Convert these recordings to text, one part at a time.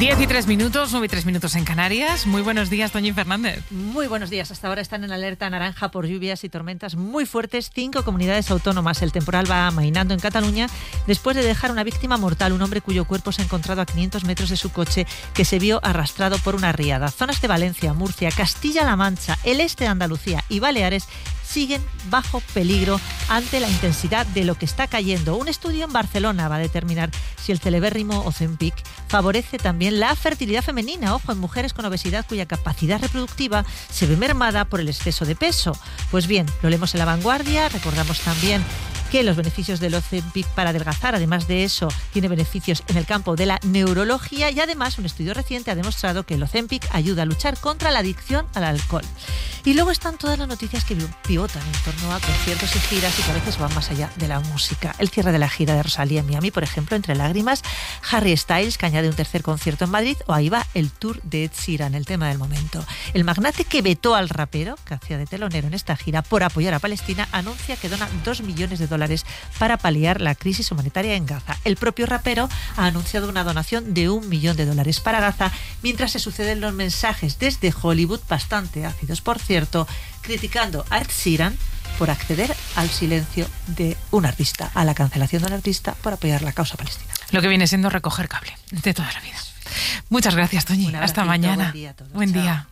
10 y 3 minutos, 9 y 3 minutos en Canarias. Muy buenos días, Toñi Fernández. Muy buenos días. Hasta ahora están en alerta naranja por lluvias y tormentas muy fuertes 5 comunidades autónomas. El temporal va amainando en Cataluña después de dejar una víctima mortal, un hombre cuyo cuerpo se ha encontrado a 500 metros de su coche, que se vio arrastrado por una riada. Zonas de Valencia, Murcia, Castilla-La Mancha, el este de Andalucía y Baleares siguen bajo peligro ante la intensidad de lo que está cayendo. Un estudio en Barcelona va a determinar si el celebérrimo Ozempic favorece también la fertilidad femenina, ojo, en mujeres con obesidad cuya capacidad reproductiva se ve mermada por el exceso de peso. Pues bien, lo leemos en La Vanguardia. Recordamos también que los beneficios del Ozempic para adelgazar, además de eso, tiene beneficios en el campo de la neurología, y además un estudio reciente ha demostrado que el Ozempic ayuda a luchar contra la adicción al alcohol. Y luego están todas las noticias que pivotan en torno a conciertos y giras y que a veces van más allá de la música. El cierre de la gira de Rosalía en Miami, por ejemplo, entre lágrimas, Harry Styles, que añade un tercer concierto en Madrid, o ahí va el tour de Ed Sheeran, el tema del momento. El magnate que vetó al rapero, que hacía de telonero en esta gira por apoyar a Palestina, anuncia que dona $2 millones para paliar la crisis humanitaria en Gaza. El propio rapero ha anunciado una donación de $1 millón para Gaza, mientras se suceden los mensajes desde Hollywood, bastante ácidos por cierto, criticando a Ed Sheeran por acceder al silencio de un artista, a la cancelación de un artista por apoyar la causa palestina. Lo que viene siendo recoger cable de toda la vida. Muchas gracias, Toñi. Hasta mañana. Buen día a todos. Buen día.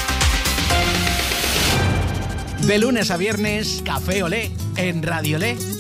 De lunes a viernes, Café Olé en Radio Olé